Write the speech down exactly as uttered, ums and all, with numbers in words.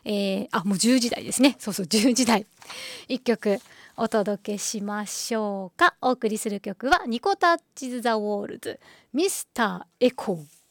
えー、あもうじゅうじ台ですね。そうそうじゅうじ台いっきょくお届けしましょうか。お送りする曲はニコタッチズ・ザ・ウォールズミスターエコー。